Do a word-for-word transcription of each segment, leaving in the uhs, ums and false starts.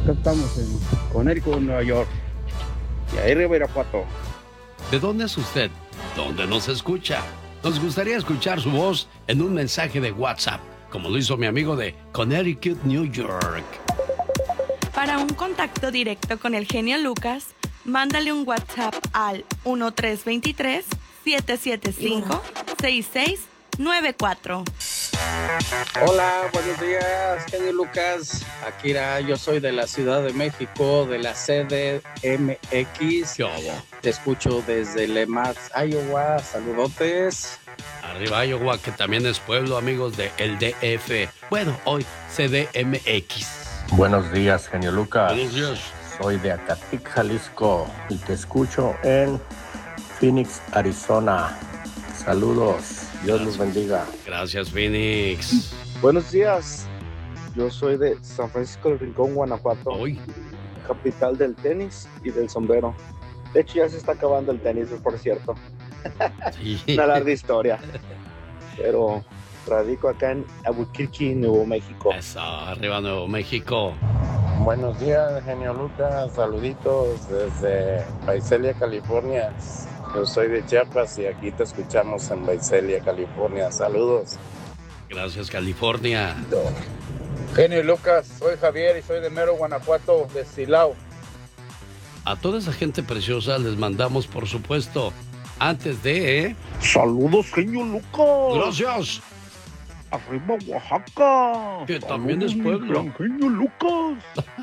acá estamos en Connecticut, Nueva York. Y ahí arriba Irapuato. ¿De dónde es usted? ¿Dónde nos escucha? Nos gustaría escuchar su voz en un mensaje de WhatsApp, como lo hizo mi amigo de Connecticut, New York. Para un contacto directo con el genio Lucas, mándale un WhatsApp al uno tres dos tres, siete siete cinco, seis seis nueve cuatro. Hola, buenos días, genio Lucas. Akira, yo soy de la Ciudad de México, de la C D M X. Te escucho desde Le Mars, Iowa. Saludotes. Arriba Iowa, que también es pueblo, amigos de el D F. Bueno, hoy C D M X. Buenos días, genio Lucas. Buenos días. Soy de Acatic, Jalisco, y te escucho en Phoenix, Arizona. Saludos. Dios los bendiga. Gracias, Phoenix. Buenos días. Yo soy de San Francisco del Rincón, Guanajuato. Hoy. Capital del tenis y del sombrero. De hecho, ya se está acabando el tenis, por cierto. Sí. Una larga historia. Pero radico acá en Albuquerque, Nuevo México. Eso, arriba Nuevo México. Buenos días, genio Lucas. Saluditos desde Visalia, California. Yo soy de Chiapas y aquí te escuchamos en Visalia, California. Saludos. Gracias, California. Genio Lucas, soy Javier y soy de Mero, Guanajuato, de Silao. A toda esa gente preciosa les mandamos, por supuesto, antes de... ¿eh? Saludos, genio Lucas. Gracias. Arriba Oaxaca. Que también es pueblo. Genio Lucas.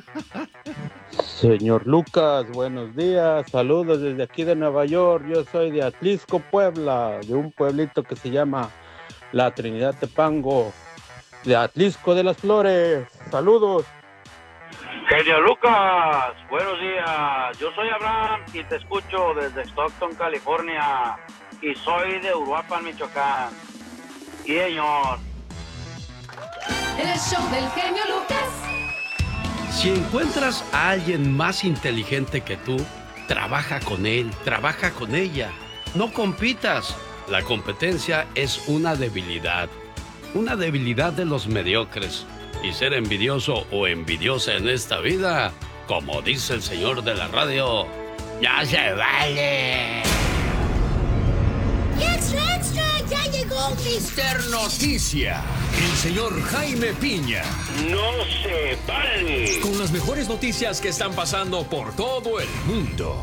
Señor Lucas, buenos días. Saludos desde aquí de Nueva York. Yo soy de Atlisco, Puebla, de un pueblito que se llama La Trinidad Tepango, de Atlisco de las Flores. Saludos. Genio Lucas, buenos días. Yo soy Abraham y te escucho desde Stockton, California. Y soy de Uruapan, Michoacán. Y señor. El show del genio Lucas. Si encuentras a alguien más inteligente que tú, trabaja con él, trabaja con ella. No compitas. La competencia es una debilidad. Una debilidad de los mediocres. Y ser envidioso o envidiosa en esta vida, como dice el señor de la radio, ya se vale. ¡Extra, extra! ¡Ya llegó mister Noticia! El señor Jaime Piña. ¡No se vale! Con las mejores noticias que están pasando por todo el mundo.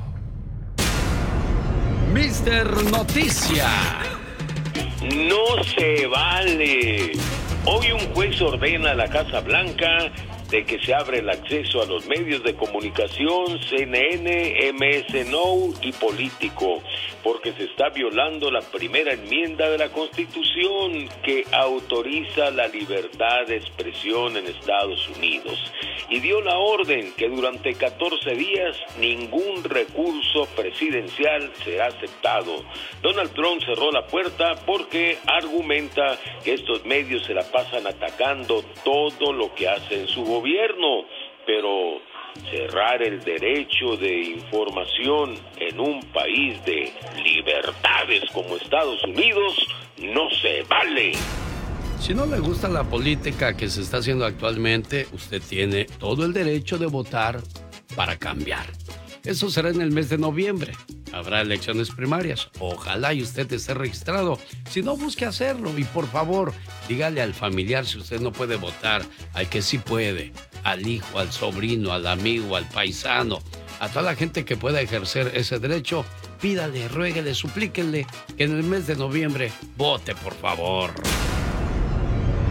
mister Noticia. ¡No se vale! Hoy un juez ordena a la Casa Blanca de que se abre el acceso a los medios de comunicación, C N N, M S Now y Político, porque se está violando la primera enmienda de la Constitución que autoriza la libertad de expresión en Estados Unidos, y dio la orden que durante catorce días ningún recurso presidencial será aceptado. Donald Trump cerró la puerta porque argumenta que estos medios se la pasan atacando todo lo que hace en su gobierno, pero cerrar el derecho de información en un país de libertades como Estados Unidos no se vale. Si no le gusta la política que se está haciendo actualmente, usted tiene todo el derecho de votar para cambiar. Eso será en el mes de noviembre. Habrá elecciones primarias. Ojalá y usted esté registrado. Si no, busque hacerlo. Y por favor, dígale al familiar si usted no puede votar, al que sí puede, al hijo, al sobrino, al amigo, al paisano, a toda la gente que pueda ejercer ese derecho, pídale, ruéguele, suplíquenle que en el mes de noviembre vote, por favor.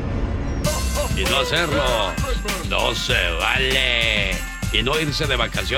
Y no hacerlo, no se vale. Y no irse de vacaciones